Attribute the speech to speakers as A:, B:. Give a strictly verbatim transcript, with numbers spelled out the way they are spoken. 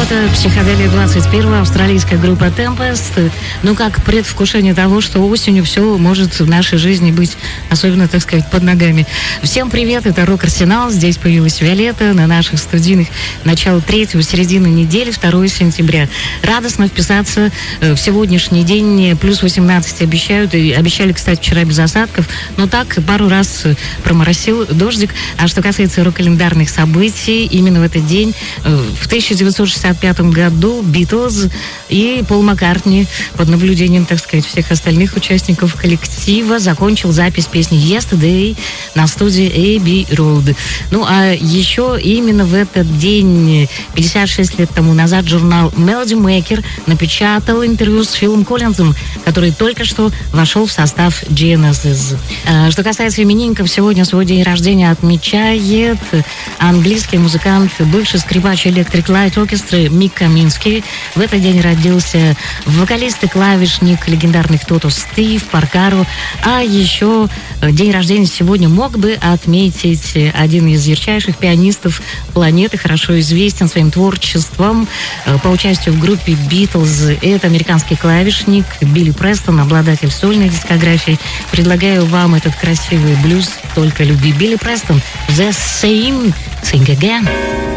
A: работа «Психоделия двадцать первого», австралийская группа Tempest. Ну, как предвкушение того, что осенью все может в нашей жизни быть, особенно, так сказать, под ногами. Всем привет, это «Рок-Арсенал». Здесь появилась Виолетта на наших студийных. Начало третьего, середины недели, второго сентября. Радостно вписаться в сегодняшний день. Плюс восемнадцать обещают. И обещали, кстати, вчера без осадков. Но так, пару раз проморосил дождик. А что касается рок-календарных событий, именно в этот день, в тысяча девятьсот шестьдесят пятом году, Битлз и Пол Маккартни под наблюдением, так сказать, всех остальных участников коллектива закончил запись песни «Yesterday» на студии Abbey Road. Ну, а еще именно в этот день, пятьдесят шесть лет тому назад, журнал Melody Maker напечатал интервью с Филом Коллинзом, который только что вошел в состав Genesis. Что касается именинников, сегодня свой день рождения отмечает английский музыкант, бывший скрипач Electric Light Orchestra Мик Каминский. В этот день родился вокалист и клавишник легендарных Тото Стив Поркаро. А еще день рождения сегодня мог бы отметить один из ярчайших пианистов планеты, хорошо известен своим творчеством по участию в группе Битлз. Это американский клавишник Билли Престон, обладатель сольной дискографии. Предлагаю вам этот красивый блюз «Только любви». Билли Престон, «The Same Thing Again».